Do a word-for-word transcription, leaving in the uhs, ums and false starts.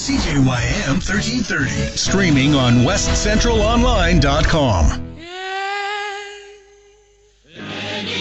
C J Y M thirteen thirty. Streaming on west central online dot com.